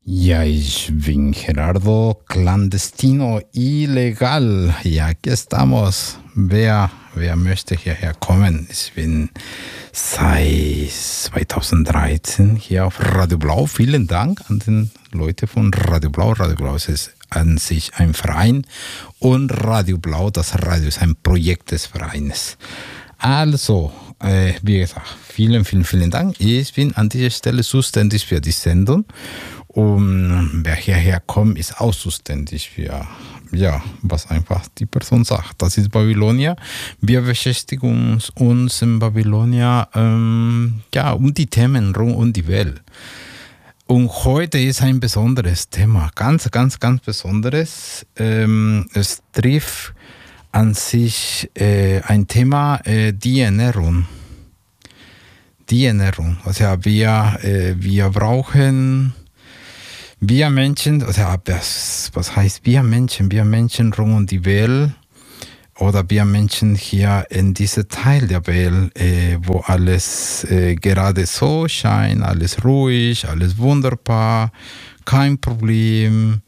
Ja, ich bin Gerardo, clandestino, illegal. Ja, aquí estamos. Wer möchte hierher kommen? Ich bin seit 2013 hier auf Radio Blau. Vielen Dank an den Leute von Radio Blau. Radio Blau ist an sich ein Verein und Radio Blau, das Radio ist ein Projekt des Vereines. Also, wie gesagt, vielen Dank. Ich bin an dieser Stelle zuständig für die Sendung. Und wer hierher kommt, ist auch zuständig für, was einfach die Person sagt. Das ist Babylonia. Wir beschäftigen uns in Babylonia um die Themen rund um die Welt. Und heute ist ein besonderes Thema, ganz besonderes. Es trifft an sich ein Thema, die Ernährung. Die Ernährung. Also wir brauchen... Wir Menschen, was heißt wir Menschen? Wir Menschen rund um die Welt oder wir Menschen hier in diesem Teil der Welt, wo alles gerade so scheint, alles ruhig, alles wunderbar, kein Problem.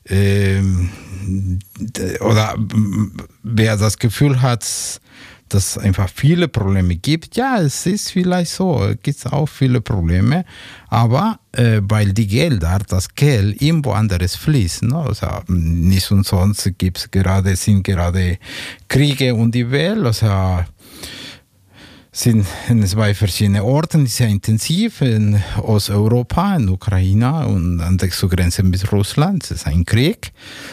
Oder wer das Gefühl hat, dass es einfach viele Probleme gibt. Ja, es ist vielleicht so, es gibt auch viele Probleme, aber weil das Geld irgendwo anderes fließt, ne? Also nicht umsonst sind gerade Kriege um die Welt, also sind in zwei verschiedenen Orten sehr intensiv, in Osteuropa, in Ukraine und an der Grenze bis Russland, es ist ein Krieg.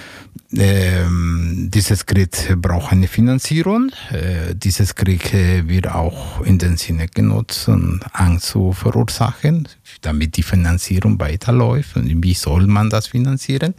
Dieses Krieg braucht eine Finanzierung. Dieses Krieg wird auch in dem Sinne genutzt, um Angst zu verursachen, damit die Finanzierung weiterläuft. Und wie soll man das finanzieren?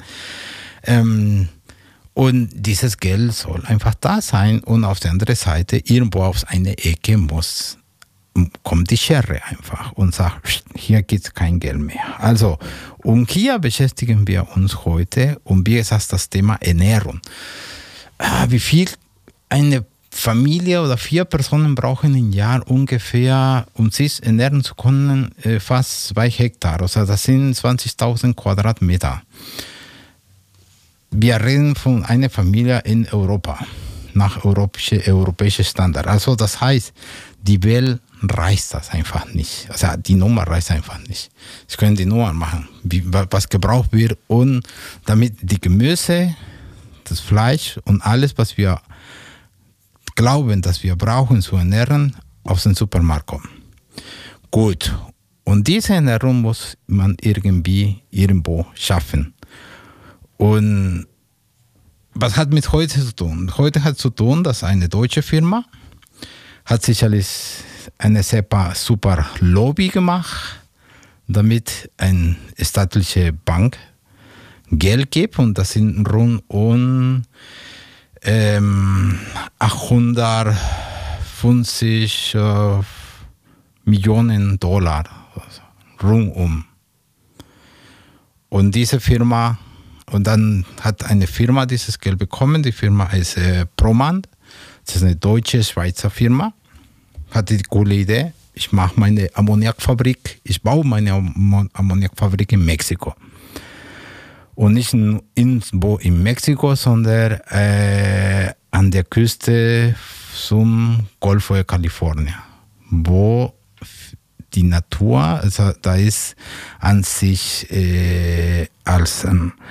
Und dieses Geld soll einfach da sein. Und auf der anderen Seite, irgendwo auf eine Ecke kommt die Schere einfach und sagt, hier gibt es kein Geld mehr. Also, und hier beschäftigen wir uns heute wie gesagt, das Thema Ernährung. Wie viel eine Familie oder 4 Personen brauchen im Jahr ungefähr, um sich ernähren zu können, fast 2 Hektar. Also das sind 20.000 Quadratmeter. Wir reden von einer Familie in Europa, nach europäischem Standard. Also das heißt, die Welt reicht das einfach nicht. Also die Nummer reicht einfach nicht. Ich kann die Nummer machen, was gebraucht wird, und damit die Gemüse, das Fleisch und alles, was wir glauben, dass wir brauchen zu ernähren, aus dem Supermarkt kommen. Gut. Und diese Ernährung muss man irgendwo schaffen. Und was hat mit heute zu tun? Heute hat zu tun, dass eine deutsche Firma hat sicherlich eine super Lobby gemacht, damit eine staatliche Bank Geld gibt, und das sind rund um 850 Millionen $, rundum. Und diese Firma, und dann hat eine Firma dieses Geld bekommen, die Firma ist Proman, das ist eine deutsche Schweizer Firma, hatte die coole Idee, ich baue meine Ammoniakfabrik in Mexiko. Und nicht irgendwo in Mexiko, sondern an der Küste zum Golfo de California, wo die Natur, also da ist an sich als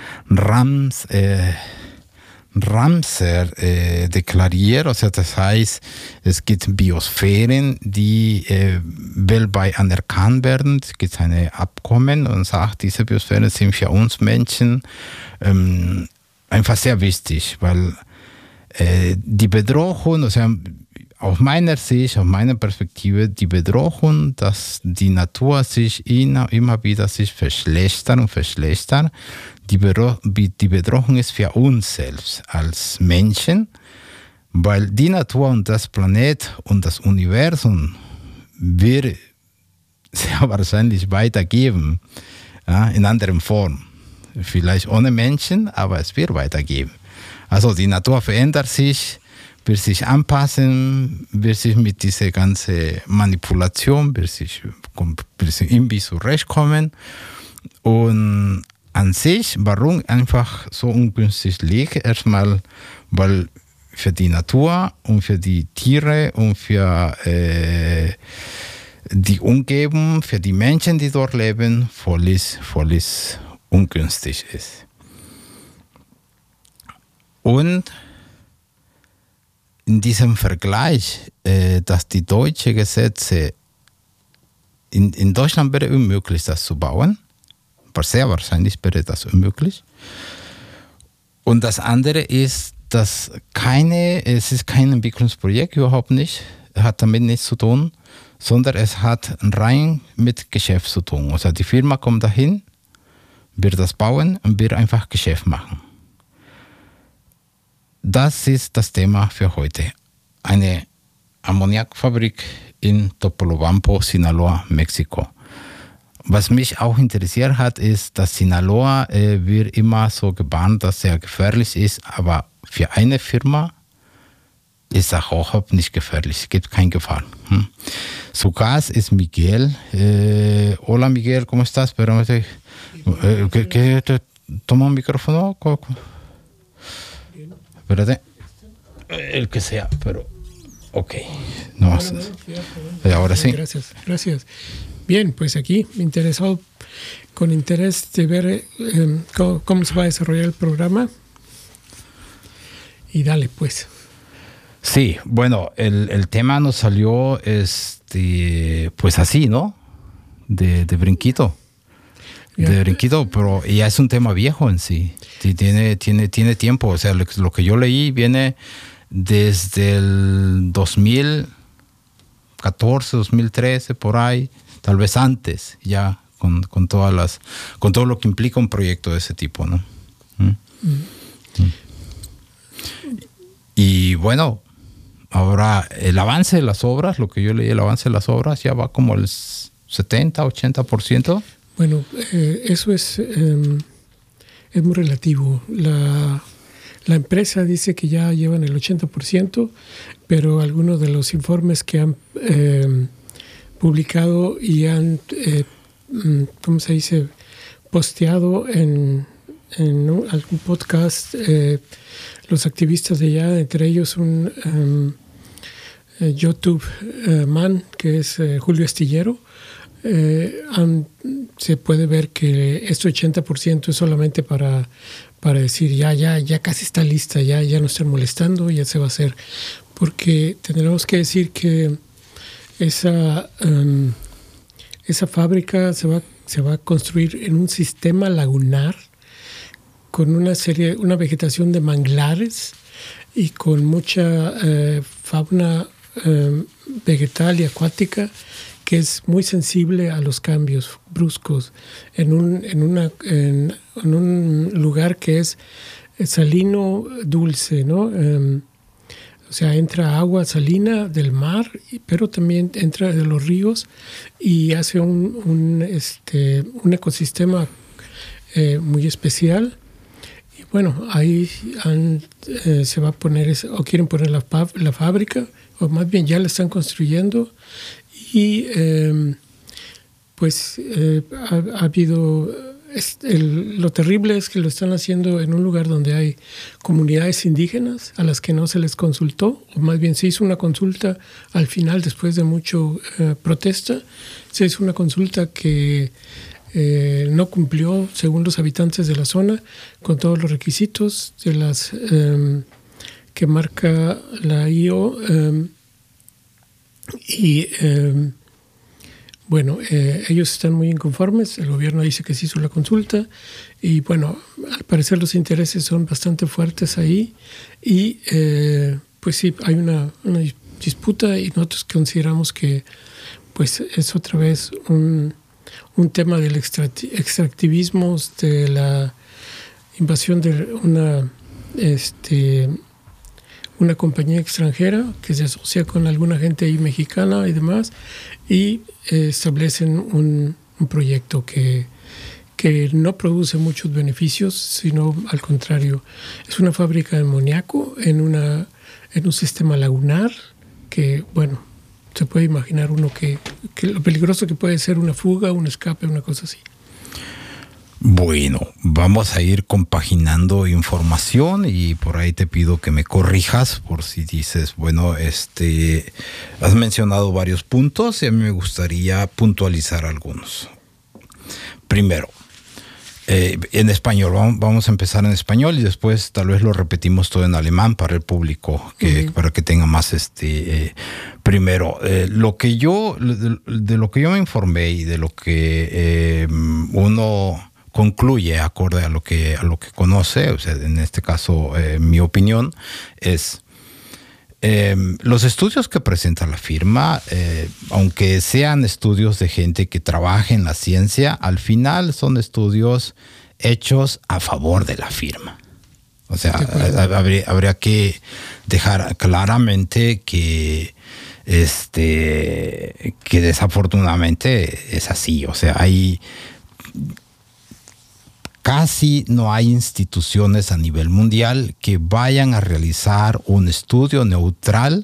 Ramsar deklariert, also das heißt, es gibt Biosphären, die weltweit anerkannt werden. Es gibt ein Abkommen und sagt, diese Biosphären sind für uns Menschen einfach sehr wichtig, weil die Bedrohung, also aus meiner Sicht, aus meiner Perspektive, die Bedrohung, dass die Natur sich immer wieder sich verschlechtert. Die Bedrohung ist für uns selbst als Menschen, weil die Natur und das Planet und das Universum wird sehr wahrscheinlich weitergeben, ja, in anderer Form. Vielleicht ohne Menschen, aber es wird weitergeben. Also die Natur verändert sich, wird sich anpassen, wird sich mit dieser ganzen Manipulation, wird sich irgendwie zurechtkommen. Und an sich, warum einfach so ungünstig liegt, erstmal, weil für die Natur und für die Tiere und für die Umgebung, für die Menschen, die dort leben, völlig ungünstig ist. Und in diesem Vergleich, dass die deutschen Gesetze in Deutschland wäre unmöglich, das zu bauen, aber sehr wahrscheinlich wäre das unmöglich. Und das andere ist, dass es ist kein Entwicklungsprojekt, überhaupt nicht, hat damit nichts zu tun, sondern es hat rein mit Geschäft zu tun. Also die Firma kommt dahin, wird das bauen und wird einfach Geschäft machen. Das ist das Thema für heute. Eine Ammoniakfabrik in Topolobampo, Sinaloa, Mexiko. Was mich auch interessiert hat, ist, dass Sinaloa wird immer so gebannt, dass er gefährlich ist, aber für eine Firma ist er auch nicht gefährlich. Es gibt keine Gefahr. Su Gast ist Miguel. Hola Miguel, ¿cómo estás? Toma un micrófono. Espérate. El que sea, pero ok. No, ahora sí. Gracias. Bien, pues aquí interesado, con interés de ver cómo se va a desarrollar el programa. Y dale, pues. Sí, bueno, el tema nos salió pues así, ¿no? De brinquito. De brinquito, pero ya es un tema viejo en sí. Tiene tiempo. O sea, lo que yo leí viene desde el 2014, 2013, por ahí, tal vez antes, ya con todo lo que implica un proyecto de ese tipo, ¿no? Y bueno, ahora el avance de las obras, lo que yo leí, el avance de las obras ya va como el 70, 80%. Bueno, eso es muy relativo. La empresa dice que ya llevan el 80%, pero algunos de los informes que han publicado y han, ¿cómo se dice?, posteado en algún podcast, los activistas de allá, entre ellos un YouTube man que es Julio Astillero, se puede ver que este 80% es solamente para decir ya casi está lista, ya no están molestando, ya se va a hacer, porque tendremos que decir que esa fábrica se va a construir en un sistema lagunar con una vegetación de manglares y con mucha fauna vegetal y acuática que es muy sensible a los cambios bruscos en un lugar que es salino dulce, ¿no? O sea, entra agua salina del mar, pero también entra de los ríos y hace un ecosistema muy especial. Y bueno, ahí se va a poner, o quieren poner la fábrica, o más bien ya la están construyendo. Y ha habido, lo terrible es que lo están haciendo en un lugar donde hay comunidades indígenas a las que no se les consultó, o más bien se hizo una consulta al final, después de mucho protesta, se hizo una consulta que no cumplió, según los habitantes de la zona, con todos los requisitos de las que marca la IO. Ellos están muy inconformes, el gobierno dice que se hizo la consulta y bueno, al parecer los intereses son bastante fuertes ahí y pues sí, hay una disputa y nosotros consideramos que pues es otra vez un tema del extractivismo, de la invasión de una compañía extranjera que se asocia con alguna gente ahí mexicana y demás, y establecen un proyecto que no produce muchos beneficios, sino al contrario. Es una fábrica de amoníaco en un sistema lagunar que, bueno, se puede imaginar uno que lo peligroso que puede ser una fuga, un escape, una cosa así. Bueno, vamos a ir compaginando información y por ahí te pido que me corrijas por si dices, bueno, has mencionado varios puntos y a mí me gustaría puntualizar algunos. Primero, en español, vamos a empezar en español y después tal vez lo repetimos todo en alemán para el público, para que tenga más primero, de lo que yo me informé y de lo que uno concluye acorde a lo que conoce, o sea, en este caso mi opinión es los estudios que presenta la firma, aunque sean estudios de gente que trabaja en la ciencia, al final son estudios hechos a favor de la firma. O sea, habría que dejar claramente que desafortunadamente es así. O sea, casi no hay instituciones a nivel mundial que vayan a realizar un estudio neutral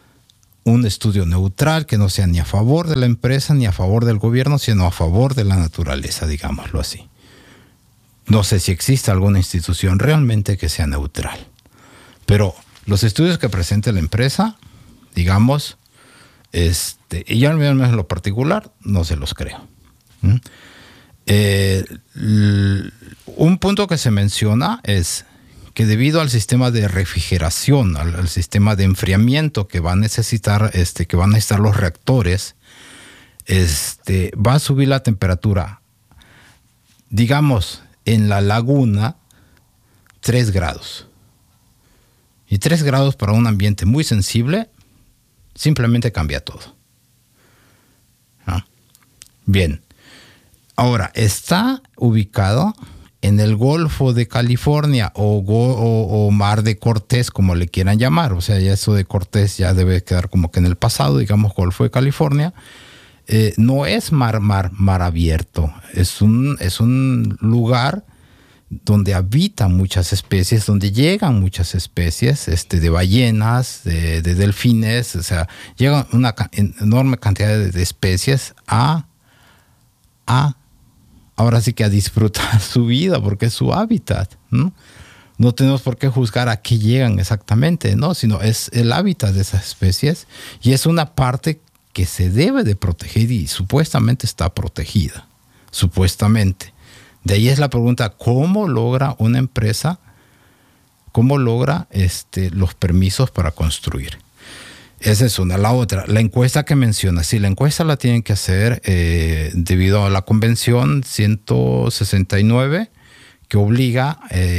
que no sea ni a favor de la empresa ni a favor del gobierno, sino a favor de la naturaleza, digámoslo así. No sé si existe alguna institución realmente que sea neutral, pero los estudios que presente la empresa, digamos, y yo al menos en lo particular no se los creo. Un punto que se menciona es que debido al sistema de refrigeración, al sistema de enfriamiento que van a necesitar los reactores, va a subir la temperatura, digamos, en la laguna 3 grados. Y 3 grados para un ambiente muy sensible simplemente cambia todo. ¿Ah? Bien. Ahora, está ubicado en el Golfo de California o Mar de Cortés, como le quieran llamar. O sea, ya eso de Cortés ya debe quedar como que en el pasado, digamos, Golfo de California. No es mar abierto. Es un lugar donde habitan muchas especies, donde llegan muchas especies de ballenas, de delfines. O sea, llega una enorme cantidad de especies ahora sí que a disfrutar su vida, porque es su hábitat, ¿no? No tenemos por qué juzgar a qué llegan exactamente, ¿no? Sino es el hábitat de esas especies y es una parte que se debe de proteger y supuestamente está protegida, supuestamente. De ahí es la pregunta, ¿cómo logra una empresa, los permisos para construir? Esa es una. La otra, la encuesta que menciona. Sí, la encuesta la tienen que hacer debido a la Convención 169 que obliga,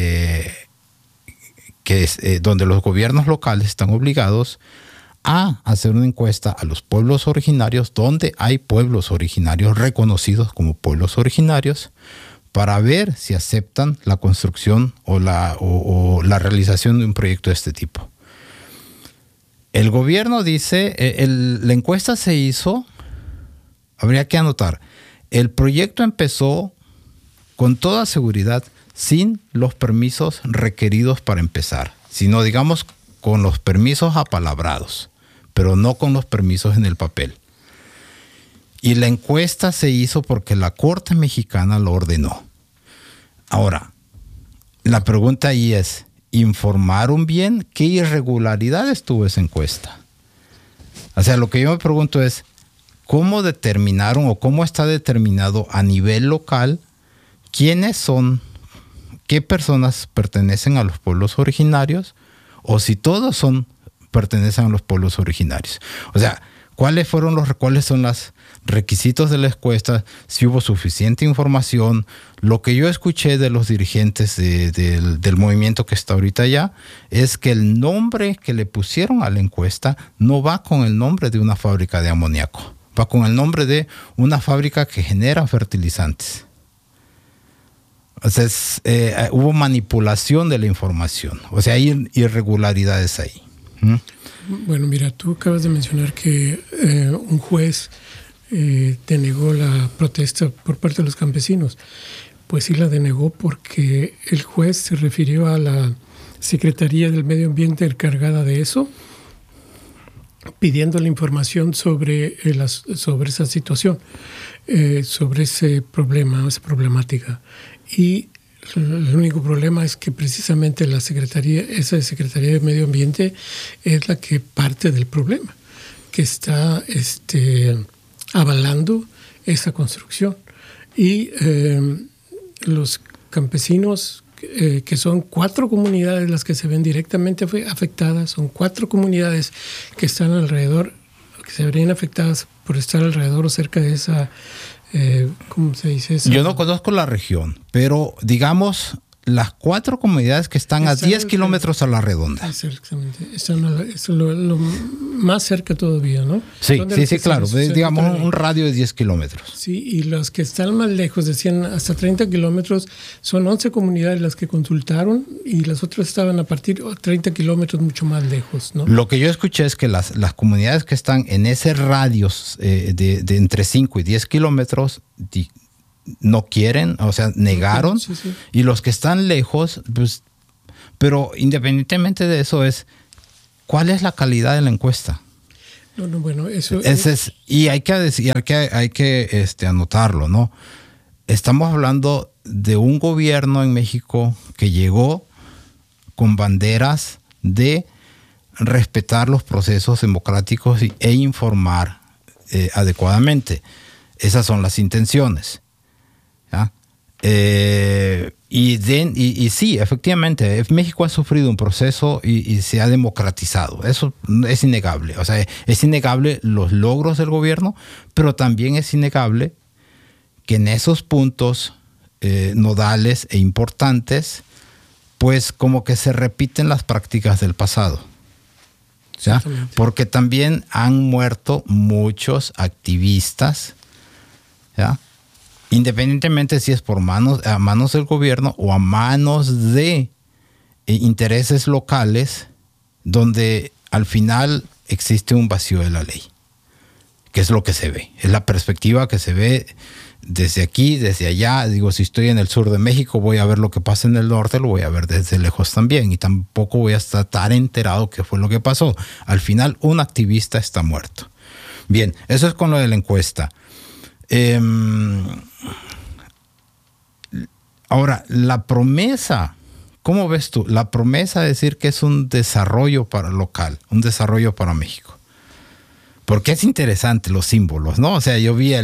donde los gobiernos locales están obligados a hacer una encuesta a los pueblos originarios, donde hay pueblos originarios reconocidos como pueblos originarios, para ver si aceptan la construcción o la realización de un proyecto de este tipo. El gobierno dice, la encuesta se hizo, habría que anotar, el proyecto empezó con toda seguridad sin los permisos requeridos para empezar, sino digamos con los permisos apalabrados, pero no con los permisos en el papel. Y la encuesta se hizo porque la Corte Mexicana lo ordenó. Ahora, la pregunta ahí es, ¿informaron bien? ¿Qué irregularidades tuvo esa encuesta? O sea, lo que yo me pregunto es, ¿cómo determinaron o cómo está determinado a nivel local quiénes son, qué personas pertenecen a los pueblos originarios o si todos pertenecen a los pueblos originarios? O sea, ¿cuáles son los requisitos de la encuesta? Si hubo suficiente información. Lo que yo escuché de los dirigentes del movimiento que está ahorita allá es que el nombre que le pusieron a la encuesta no va con el nombre de una fábrica de amoníaco, va con el nombre de una fábrica que genera fertilizantes. O sea, hubo manipulación de la información. O sea, hay irregularidades ahí. Bueno, mira, tú acabas de mencionar que un juez denegó la protesta por parte de los campesinos. Pues sí la denegó porque el juez se refirió a la Secretaría del Medio Ambiente encargada de eso pidiendo la información sobre esa situación, sobre ese problema, esa problemática. Y el único problema es que precisamente esa Secretaría de Medio Ambiente es la que parte del problema, que está avalando esa construcción. Y los campesinos, que son 4 comunidades las que se ven directamente afectadas, son 4 comunidades que están alrededor, que se verían afectadas por estar alrededor o cerca de esa, ¿cómo se dice eso? Yo no conozco la región, pero digamos las 4 comunidades que están a 10 kilómetros a la redonda. Exactamente. Están lo más cerca todavía, ¿no? Sí, claro. Digamos un radio de 10 kilómetros. Sí, y los que están más lejos, decían hasta 30 kilómetros, son 11 comunidades las que consultaron y las otras estaban a partir de 30 kilómetros mucho más lejos, ¿no? Lo que yo escuché es que las comunidades que están en ese radio de entre 5 y 10 kilómetros no quieren, o sea, negaron, sí. Y los que están lejos, pues, pero independientemente de eso ¿cuál es la calidad de la encuesta? No, bueno, eso es y hay que anotarlo, ¿no? Estamos hablando de un gobierno en México que llegó con banderas de respetar los procesos democráticos e informar adecuadamente. Esas son las intenciones. Y sí, efectivamente, México ha sufrido un proceso y se ha democratizado. Eso es innegable. O sea, es innegable los logros del gobierno, pero también es innegable que en esos puntos nodales e importantes, pues como que se repiten las prácticas del pasado. ¿Ya? Porque también han muerto muchos activistas, ¿ya? Independientemente si es a manos del gobierno o a manos de intereses locales, donde al final existe un vacío de la ley, que es lo que se ve, es la perspectiva que se ve desde aquí, desde allá. Digo, si estoy en el sur de México, voy a ver lo que pasa en el norte, lo voy a ver desde lejos también, y tampoco voy a estar enterado qué fue lo que pasó. Al final, un activista está muerto. Bien, eso es con lo de la encuesta. Ahora, la promesa, ¿cómo ves tú? La promesa de decir que es un desarrollo para local, un desarrollo para México. Porque es interesante los símbolos, ¿no? O sea, yo vi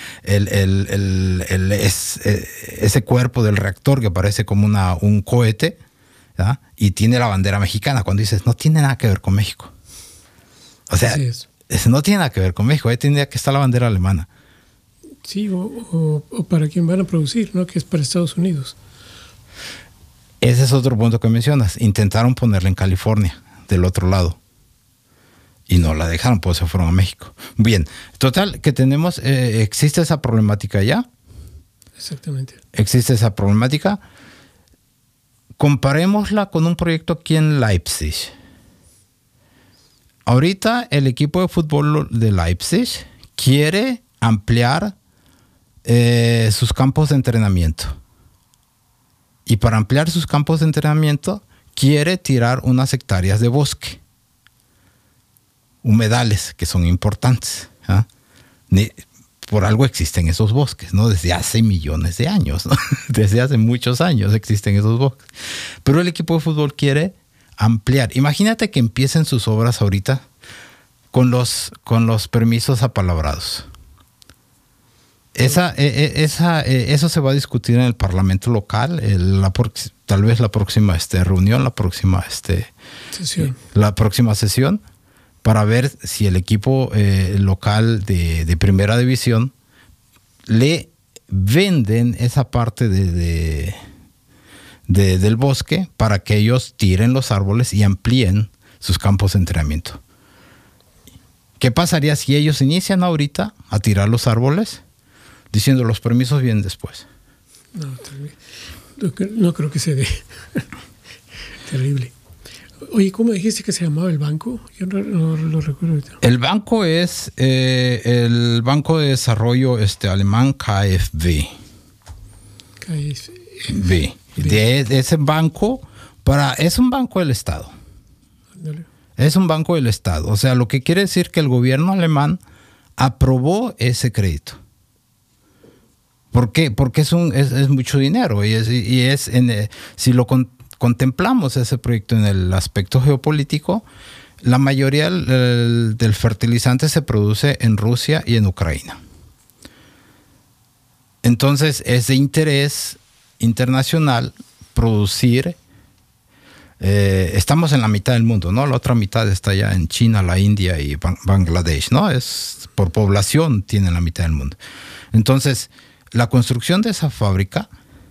ese cuerpo del reactor que parece como un cohete, ¿ya? Y tiene la bandera mexicana. Cuando dices, no tiene nada que ver con México. O sea, no tiene nada que ver con México. Ahí tendría que estar la bandera alemana. Sí, o para quien van a producir, ¿no? Que es para Estados Unidos. Ese es otro punto que mencionas. Intentaron ponerla en California, del otro lado. Y no la dejaron, pues se fueron a México. Bien, total, que tenemos, existe esa problemática ya. Exactamente. Existe esa problemática. Comparémosla con un proyecto aquí en Leipzig. Ahorita el equipo de fútbol de Leipzig quiere ampliar sus campos de entrenamiento. Y para ampliar sus campos de entrenamiento quiere tirar unas hectáreas de bosque. Humedales, que son importantes. Por algo existen esos bosques, ¿no? Desde hace millones de años, ¿no? Desde hace muchos años existen esos bosques. Pero el equipo de fútbol quiere ampliar. Imagínate que empiecen sus obras ahorita con los permisos apalabrados. Eso se va a discutir en el Parlamento local, tal vez la próxima reunión, la próxima sesión, para ver si el equipo local de primera división le venden esa parte del bosque para que ellos tiren los árboles y amplíen sus campos de entrenamiento. ¿Qué pasaría si ellos inician ahorita a tirar los árboles diciendo los permisos vienen después? No creo que se dé. Terrible. Oye, ¿cómo dijiste que se llamaba el banco? Yo no lo recuerdo ahorita. El banco es el Banco de Desarrollo alemán KfW. De ese banco, es un banco del Estado. Es un banco del Estado. O sea, lo que quiere decir que el gobierno alemán aprobó ese crédito. ¿Por qué? Porque es mucho dinero. Si lo contemplamos ese proyecto en el aspecto geopolítico, la mayoría del fertilizante se produce en Rusia y en Ucrania. Entonces es de interés internacional producir. Estamos en la mitad del mundo, ¿no? La otra mitad está ya en China, la India y Bangladesh, ¿no? Es por población tienen la mitad del mundo. Entonces, la construcción de esa fábrica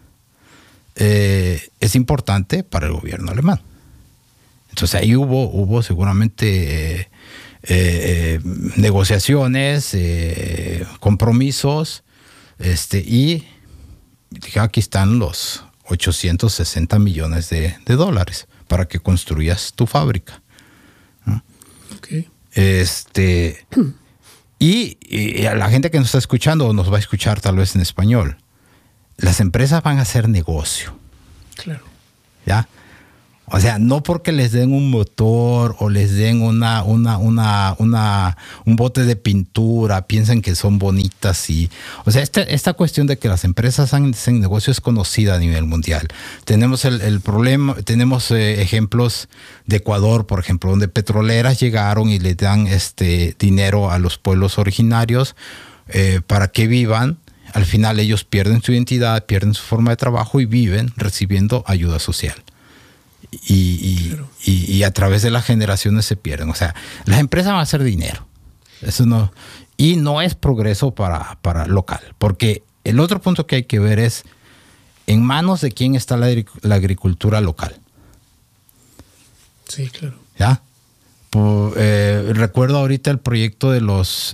es importante para el gobierno alemán. Entonces ahí hubo seguramente negociaciones, compromisos, y dije, aquí están los 860 millones de dólares para que construyas tu fábrica. ¿No? Okay. Y a la gente que nos está escuchando o nos va a escuchar tal vez en español, las empresas van a hacer negocio. Claro. ¿Ya? O sea, no porque les den un motor o les den un bote de pintura, piensan que son bonitas y... O sea, esta cuestión de que las empresas hacen negocio es conocida a nivel mundial. Tenemos el problema, tenemos ejemplos de Ecuador, por ejemplo, donde petroleras llegaron y le dan dinero a los pueblos originarios para que vivan. Al final ellos pierden su identidad, pierden su forma de trabajo y viven recibiendo ayuda social. Y a través de las generaciones se pierden. O sea, las empresas van a hacer dinero. Eso no, y no es progreso para local. Porque el otro punto que hay que ver es en manos de quién está la agricultura local. Sí, claro. ¿Ya? Recuerdo ahorita el proyecto de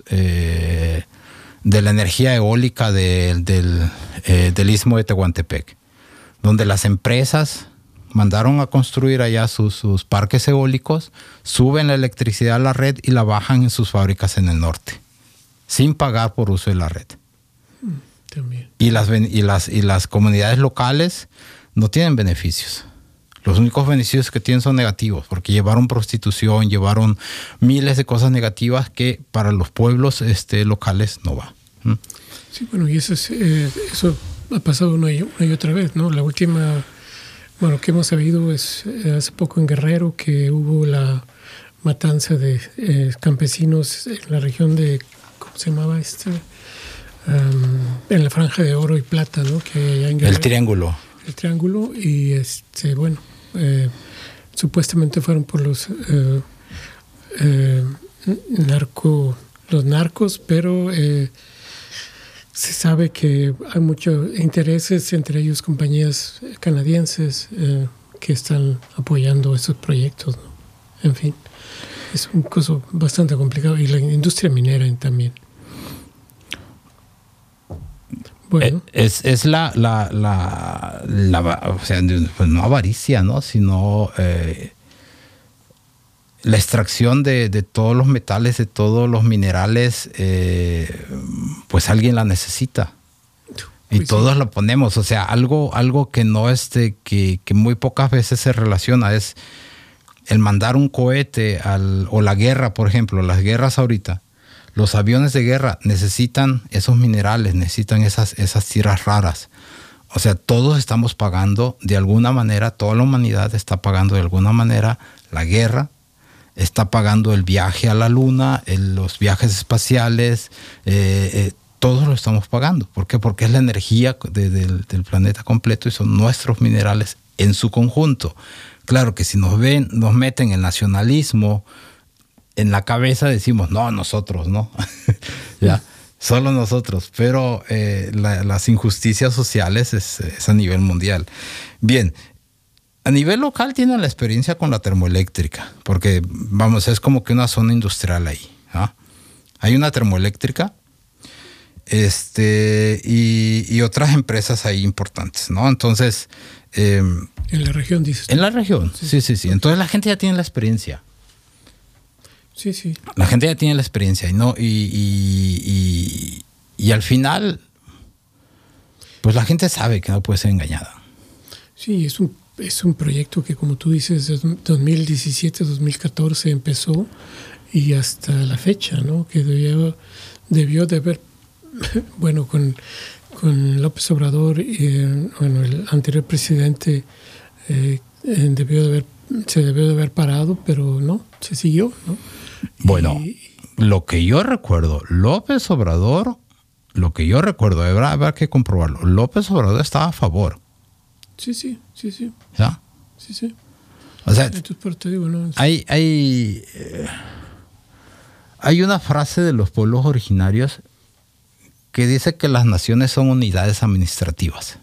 la energía eólica del Istmo de Tehuantepec, donde las empresas mandaron a construir allá sus parques eólicos, suben la electricidad a la red y la bajan en sus fábricas en el norte, sin pagar por uso de la red. También. Y las comunidades locales no tienen beneficios. Los únicos beneficios que tienen son negativos, porque llevaron prostitución, llevaron miles de cosas negativas que para los pueblos locales no va. Sí, bueno, y eso ha pasado una y otra vez, ¿no? La última... Bueno, que hemos sabido es hace poco en Guerrero que hubo la matanza de campesinos en la región de, ¿cómo se llamaba en la franja de oro y plata, ¿no? Que allá en Guerrero, el Triángulo. El Triángulo y bueno, supuestamente fueron por los narcos, pero se sabe que hay muchos intereses, entre ellos compañías canadienses que están apoyando estos proyectos, ¿no? En fin, es un caso bastante complicado. Y la industria minera también. Bueno. Es la o sea, no avaricia, ¿no? Sino la extracción de todos los metales, de todos los minerales, pues alguien la necesita. Y pues todos sí. Lo ponemos. O sea, algo que no que muy pocas veces se relaciona es el mandar un cohete o la guerra, por ejemplo, las guerras ahorita. Los aviones de guerra necesitan esos minerales, necesitan esas tierras raras. O sea, todos estamos pagando de alguna manera, toda la humanidad está pagando de alguna manera la guerra, está pagando el viaje a la luna, los viajes espaciales, todos lo estamos pagando. ¿Por qué? Porque es la energía del planeta completo y son nuestros minerales en su conjunto. Claro que si nos meten el nacionalismo en la cabeza, decimos, no, nosotros, ¿no? Ya, solo nosotros. Pero las injusticias sociales es a nivel mundial. Bien. A nivel local tienen la experiencia con la termoeléctrica, porque, vamos, es como que una zona industrial ahí, ¿no? Hay una termoeléctrica y otras empresas ahí importantes, ¿no? Entonces... en la región, dices tú. En la región, sí. Entonces la gente ya tiene la experiencia. Sí. La gente ya tiene la experiencia, ¿no? Y al final, pues la gente sabe que no puede ser engañada. Sí, es un es un proyecto que, como tú dices, desde 2017, 2014 empezó y hasta la fecha, ¿no? Que debió de haber, bueno, con López Obrador y el anterior presidente se debió de haber parado, pero no, se siguió, ¿no? Bueno, lo que yo recuerdo, López Obrador, habrá que comprobarlo, López Obrador estaba a favor. Sí. ¿Ya? Sí. O sea, entonces, pero te digo, ¿no? Hay una frase de los pueblos originarios que dice que las naciones son unidades administrativas.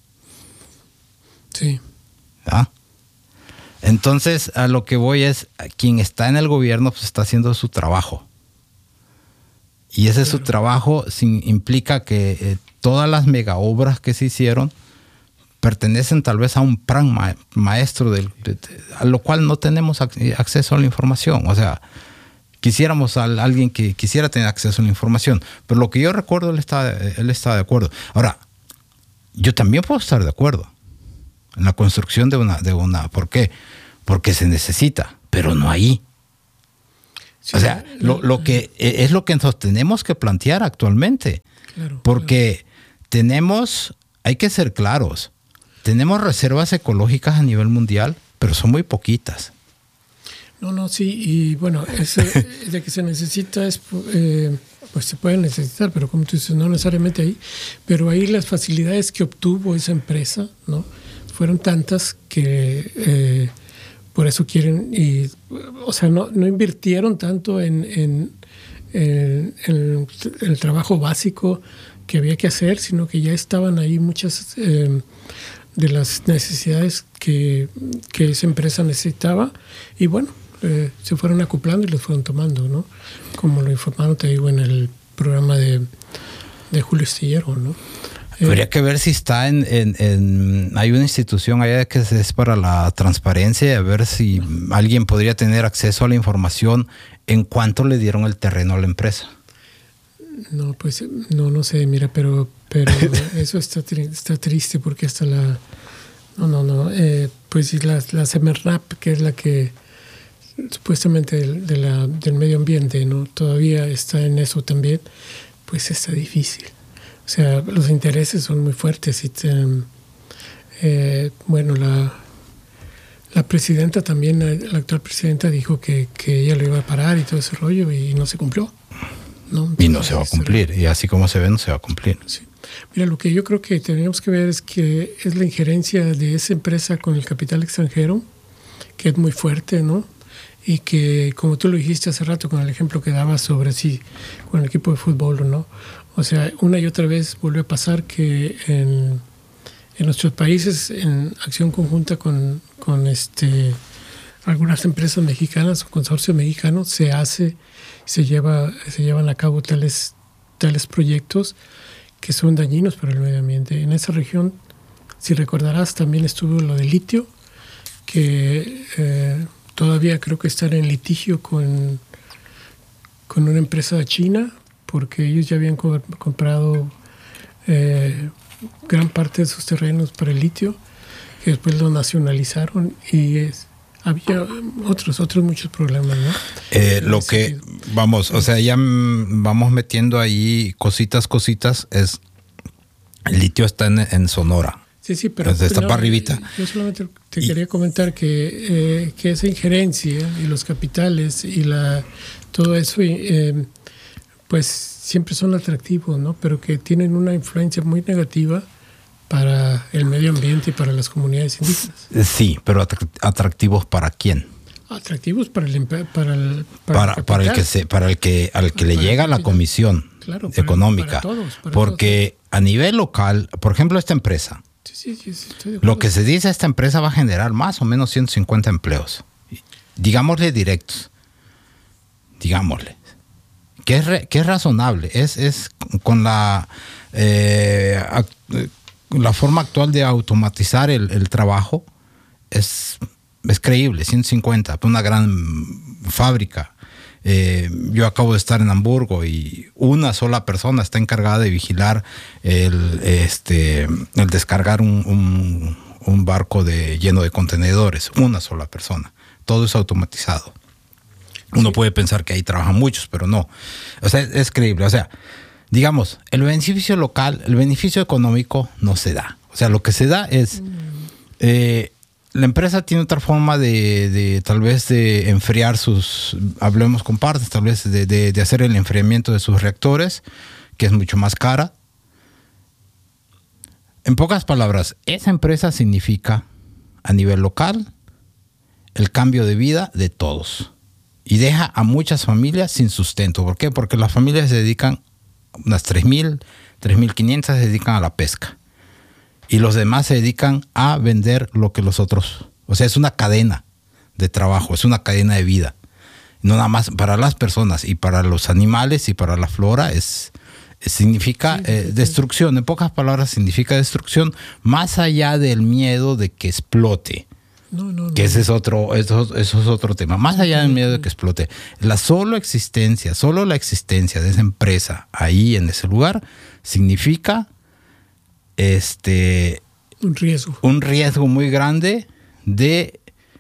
Sí. ¿Ya? Entonces, a lo que voy es, quien está en el gobierno pues está haciendo su trabajo. Y ese es su trabajo, implica que todas las mega obras que se hicieron pertenecen tal vez a un plan maestro a lo cual no tenemos acceso a la información. O sea, quisiéramos a alguien que quisiera tener acceso a la información. Pero lo que yo recuerdo, él está de acuerdo. Ahora, yo también puedo estar de acuerdo en la construcción de una. ¿Por qué? Porque se necesita, pero no ahí. Sí, o sea, lo que es lo que nos tenemos que plantear actualmente. Claro, porque hay que ser claros, tenemos reservas ecológicas a nivel mundial, pero son muy poquitas. No, sí, y bueno, de que se necesita pues se puede necesitar, pero como tú dices, no necesariamente ahí, pero ahí las facilidades que obtuvo esa empresa, ¿no? Fueron tantas que por eso quieren, o sea, no invirtieron tanto en el trabajo básico que había que hacer, sino que ya estaban ahí muchas de las necesidades que esa empresa necesitaba, y bueno, se fueron acoplando y los fueron tomando, ¿no? Como lo informaron, te digo, en el programa de Julio Astillero, ¿no? Habría que ver si está hay una institución allá que es para la transparencia, a ver si alguien podría tener acceso a la información en cuánto le dieron el terreno a la empresa. No, pues no sé, mira, pero eso está triste porque hasta pues la Semarnap, que es la que supuestamente del medio ambiente, ¿no? Todavía está en eso también, pues está difícil. O sea, los intereses son muy fuertes y bueno, la presidenta también, la actual presidenta dijo que ella lo iba a parar y todo ese rollo y no se cumplió, ¿no? Entonces, y no se va a cumplir, y así como se ve, no se va a cumplir. Sí. Mira, lo que yo creo que tenemos que ver es que es la injerencia de esa empresa con el capital extranjero, que es muy fuerte, ¿no? Y que, como tú lo dijiste hace rato con el ejemplo que dabas sobre con el equipo de fútbol, ¿no? O sea, una y otra vez volvió a pasar que en nuestros países, en acción conjunta con algunas empresas mexicanas o consorcios mexicanos, se llevan a cabo tales proyectos que son dañinos para el medio ambiente. En esa región, si recordarás, también estuvo lo del litio, que todavía creo que están en litigio con una empresa china, porque ellos ya habían comprado gran parte de sus terrenos para el litio, que después lo nacionalizaron y había otros muchos problemas, ¿no? O sea, ya vamos metiendo ahí cositas, es el litio está en Sonora. Sí, pero está para arribita. Yo solamente te quería comentar que esa injerencia y los capitales y todo eso, pues siempre son atractivos, ¿no? Pero que tienen una influencia muy negativa para el medio ambiente y para las comunidades indígenas. Sí, pero atractivos ¿para quién? Atractivos para el que le llega la comisión, claro, económica. Para porque a nivel local, por ejemplo, esta empresa, sí, lo que se dice, esta empresa va a generar más o menos 150 empleos. Digámosle directos. Digámosle. Que es razonable. Es con la forma actual de automatizar el trabajo, es creíble, 150, una gran fábrica. Yo acabo de estar en Hamburgo y una sola persona está encargada de vigilar el descargar un un barco lleno de contenedores, una sola persona. Todo es automatizado. Uno puede pensar que ahí trabajan muchos, pero no. O sea, es creíble. O sea, digamos, el beneficio local, el beneficio económico no se da. O sea, lo que se da es... la empresa tiene otra forma de tal vez de enfriar hablemos con partes, tal vez de hacer el enfriamiento de sus reactores, que es mucho más cara. En pocas palabras, esa empresa significa a nivel local el cambio de vida de todos y deja a muchas familias sin sustento. ¿Por qué? Porque las familias se dedican, unas 3.000, 3.500 se dedican a la pesca y los demás se dedican a vender lo que los otros. O sea, es una cadena de trabajo, es una cadena de vida. No nada más para las personas y para los animales y para la flora significa destrucción. En pocas palabras, significa destrucción más allá del miedo de que explote. Que ese es otro, eso es otro tema. Más allá del miedo de que explote, solo la existencia de esa empresa ahí en ese lugar significa un riesgo muy grande de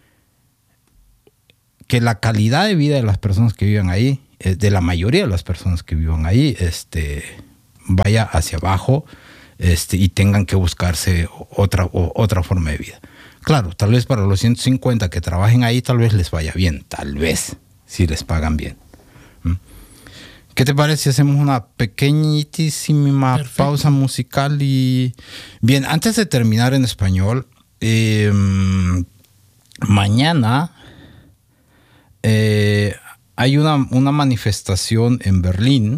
que la calidad de vida de las personas que viven ahí, de la mayoría de las personas que viven ahí, vaya hacia abajo y tengan que buscarse otra forma de vida. Claro, tal vez para los 150 que trabajen ahí, tal vez les vaya bien, tal vez, si les pagan bien. ¿Qué te parece si hacemos una pequeñísima pausa musical? Y bien, antes de terminar en español, mañana hay una manifestación en Berlín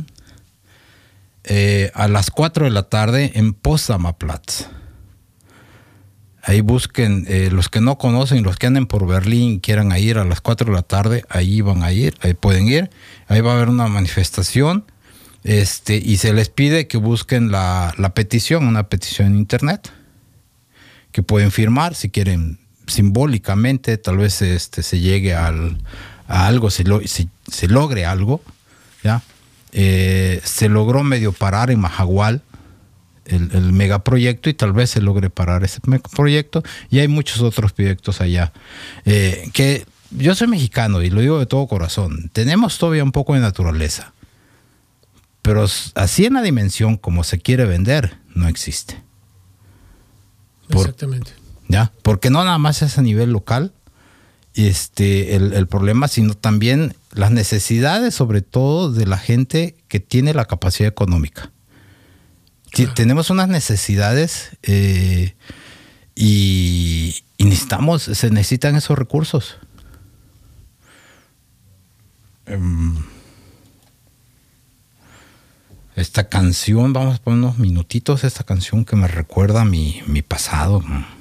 a las 4 de la tarde en Potsdamer Platz. Ahí busquen, los que no conocen, los que anden por Berlín y quieran ir a las 4 de la tarde, ahí van a ir, ahí pueden ir. Ahí va a haber una manifestación y se les pide que busquen la petición, una petición en internet, que pueden firmar si quieren simbólicamente, tal vez se llegue a algo, se logre algo, ¿ya? Se logró medio parar en Mahahual el megaproyecto y tal vez se logre parar ese megaproyecto, y hay muchos otros proyectos allá que yo soy mexicano y lo digo de todo corazón, tenemos todavía un poco de naturaleza, pero así en la dimensión como se quiere vender no existe. Exactamente. ¿Ya? Porque no nada más es a nivel local el problema, sino también las necesidades, sobre todo de la gente que tiene la capacidad económica. Claro. Tenemos unas necesidades y se necesitan esos recursos. Esta canción, vamos a poner unos minutitos, esta canción que me recuerda a mi pasado.